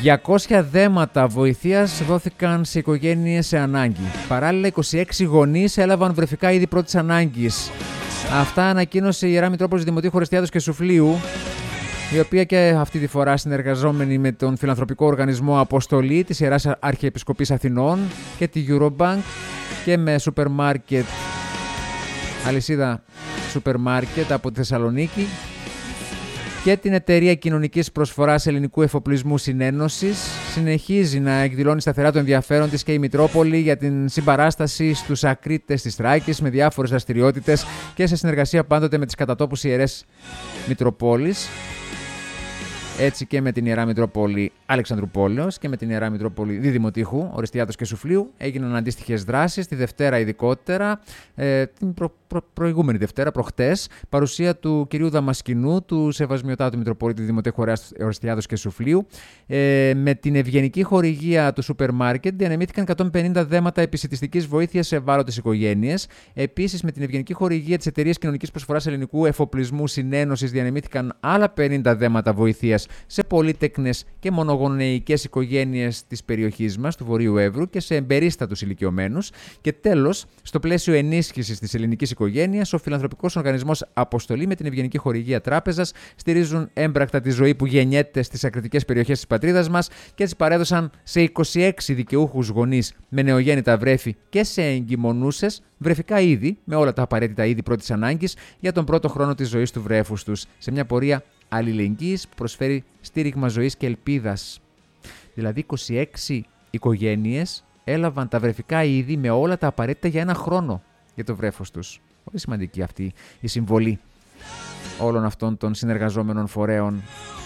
200 δέματα βοηθείας δόθηκαν σε οικογένειες σε ανάγκη. Παράλληλα, 26 γονείς έλαβαν βρεφικά είδη πρώτης ανάγκης. Αυτά ανακοίνωσε η Ιερά Μητρόπολης Δημοτήχου Ορεστιάδος και Σουφλίου, η οποία και αυτή τη φορά συνεργαζόμενη με τον φιλανθρωπικό οργανισμό Αποστολή της Ιεράς Αρχιεπισκοπής Αθηνών και τη Eurobank και με σούπερ μάρκετ, αλυσίδα σούπερ μάρκετ από τη Θεσσαλονίκη, και την εταιρεία κοινωνικής προσφοράς ελληνικού εφοπλισμού Συνένωσης, συνεχίζει να εκδηλώνει σταθερά το ενδιαφέρον της και η Μητρόπολη για την συμπαράσταση στους ακρίτες της Θράκης με διάφορες δραστηριότητες και σε συνεργασία πάντοτε με τις κατατόπους ιερές Μητροπόλεις. Έτσι και με την Ιερά Μητρόπολη Αλεξανδρουπόλεως και με την Ιερά Μητρόπολη Διδημοτήχου Ορεστιάδος και Σουφλίου έγιναν αντίστοιχες δράσεις. Τη Δευτέρα ειδικότερα, την προηγούμενη Δευτέρα, προχτές, παρουσία του κυρίου Δαμασκηνού, του Σεβασμιωτάτου Μητροπολίτη Διδημοτήχου Ορεστιάδος και Σουφλίου. Με την ευγενική χορηγία του σούπερ μάρκετ διανεμήθηκαν 150 δέματα επισιτιστικής βοήθειας σε ευάλωτες οικογένειες. Επίσης, με την ευγενική χορηγία της εταιρείας κοινωνικής προσφοράς ελληνικού εφοπλισμού Συνένωσης διανεμήθηκαν άλλα 50 δέματα βοήθειας σε πολύτεκνες και μονογονεϊκές οικογένειες της περιοχής μας, του Βορείου Εύρου, και σε εμπερίστατους ηλικιωμένους. Και τέλος, στο πλαίσιο ενίσχυσης της ελληνικής οικογένειας, ο φιλανθρωπικός οργανισμός Αποστολή με την ευγενική χορηγία τράπεζας στηρίζουν έμπρακτα τη ζωή που γεννιέται στις ακριτικές περιοχές της πατρίδας μας και έτσι παρέδωσαν σε 26 δικαιούχους γονείς με νεογέννητα βρέφη και σε εγκυμονούσες βρεφικά είδη, με όλα τα απαραίτητα είδη πρώτης ανάγκης για τον πρώτο χρόνο της ζωής του βρέφους τους, σε μια πορεία αλληλεγγύης που προσφέρει στήριγμα ζωής και ελπίδας. Δηλαδή 26 οικογένειες έλαβαν τα βρεφικά είδη με όλα τα απαραίτητα για ένα χρόνο για το βρέφος τους. Πολύ σημαντική αυτή η συμβολή όλων αυτών των συνεργαζόμενων φορέων.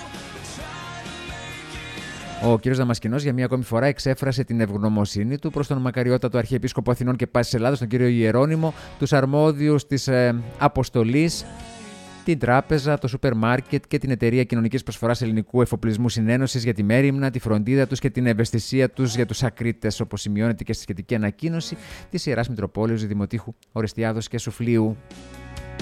Ο κ. Δαμασκηνός για μία ακόμη φορά εξέφρασε την ευγνωμοσύνη του προς τον μακαριότατο Αρχιεπίσκοπο Αθηνών και Πάσης Ελλάδος, τον κ. Ιερώνυμο, τους αρμόδιους της Αποστολής, την τράπεζα, το σούπερ μάρκετ και την εταιρεία κοινωνικής προσφοράς ελληνικού εφοπλισμού Συνένωσης για τη μέριμνα, τη φροντίδα τους και την ευαισθησία τους για τους ακρίτες, όπως σημειώνεται και στη σχετική ανακοίνωση της Ιεράς Μητροπόλεως Δημοτήχου Ορεστιάδος και Σουφλίου.